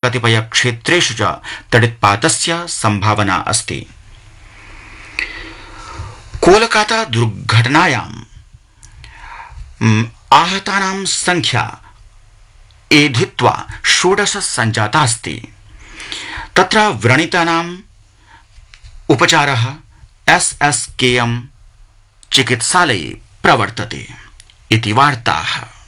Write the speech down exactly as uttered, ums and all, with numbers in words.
कतिपय क्षेत्रेषु च तडित्पातस्य संभावना अस्ति। कोलकाता दुर्घटनायाम् आहतानां संख्या एधित्वा षोडश सञ्जाता अस्ति। तत्र व्रणितानाम् उपचारः एस् एस् के एम् चिकित्सालये प्रवर्तते इति वार्ताः।